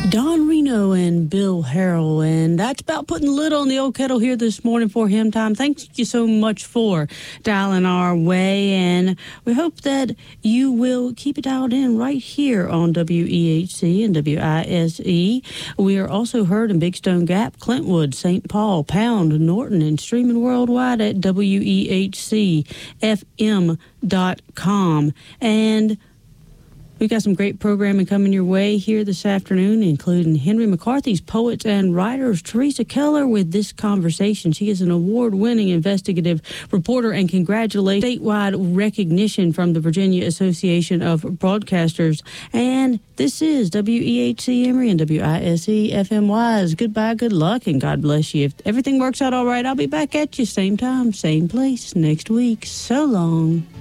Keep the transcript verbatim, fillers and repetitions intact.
Don Reno and Bill Harrell, and that's about putting lid on the old kettle here this morning for Hymn Time. Thank you so much for dialing our way, and we hope that you will keep it dialed in right here on W E H C and W I S E. We are also heard in Big Stone Gap, Clintwood, Saint Paul, Pound, Norton, and streaming worldwide at W E H C F M dot com. And we've got some great programming coming your way here this afternoon, including Henry McCarthy's Poets and Writers, Teresa Keller with This Conversation. She is an award-winning investigative reporter and congratulates statewide recognition from the Virginia Association of Broadcasters. And this is W E H C Emory and W I S E F M Wise. Goodbye, good luck, and God bless you. If everything works out all right, I'll be back at you same time, same place next week. So long.